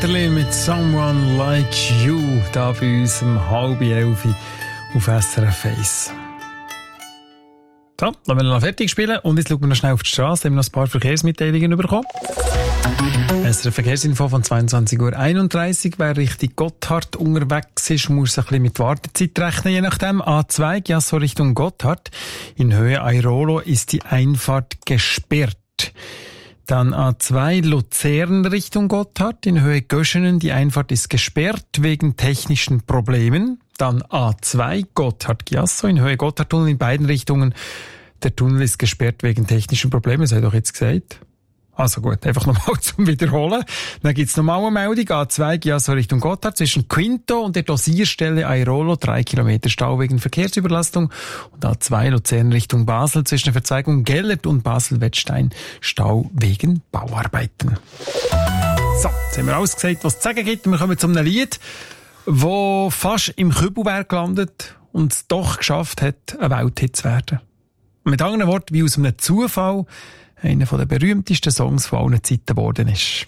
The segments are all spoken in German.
Vetterli mit «Someone Like You» da bei uns um 10:30 auf SRF 1. So, lassen wir noch fertig spielen und jetzt schauen wir noch schnell auf die Straße, haben wir noch ein paar Verkehrsmitteilungen bekommen. SRF Verkehrsinfo von 22:31 Uhr. Wer Richtung Gotthard unterwegs ist, muss ein bisschen mit Wartezeit rechnen, je nachdem. A2, ja, so Richtung Gotthard. In Höhe Airolo ist die Einfahrt gesperrt. Dann A2 Luzern Richtung Gotthard, in Höhe Göschenen, die Einfahrt ist gesperrt wegen technischen Problemen. Dann A2 Gotthard-Giasso, in Höhe Gotthardtunnel in beiden Richtungen. Der Tunnel ist gesperrt wegen technischen Problemen, das habe ich doch jetzt gesagt. Also gut, einfach nochmal zum Wiederholen. Dann gibt's nochmal eine Meldung, A2 Giasso Richtung Gotthard, zwischen Quinto und der Dosierstelle Airolo, 3 Kilometer Stau wegen Verkehrsüberlastung. Und A2 Luzern Richtung Basel, zwischen der Verzweigung Gellert und Basel-Wettstein, Stau wegen Bauarbeiten. So, jetzt haben wir alles gesagt, was es zu sagen gibt. Wir kommen zu einem Lied, das fast im Kübelberg gelandet und es doch geschafft hat, ein Welthit zu werden. Mit anderen Worten, wie aus einem Zufall einer der berühmtesten Songs von allen Zeiten geworden ist.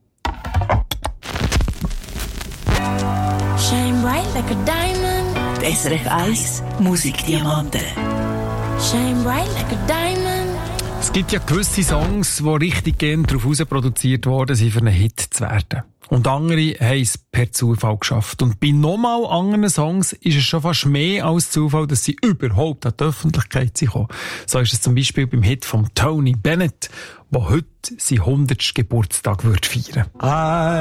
Shine bright like a diamond. Die SRF 1 Musikdiamanten. Shine bright like a diamond. Es gibt ja gewisse Songs, die richtig gern darauf heraus produziert worden sind, für einen Hit zu werden. Und andere haben es per Zufall geschafft. Und bei nochmal anderen Songs ist es schon fast mehr als Zufall, dass sie überhaupt an die Öffentlichkeit kommen. So ist es zum Beispiel beim Hit von Tony Bennett, der heute seinen 100. Geburtstag feiern würde.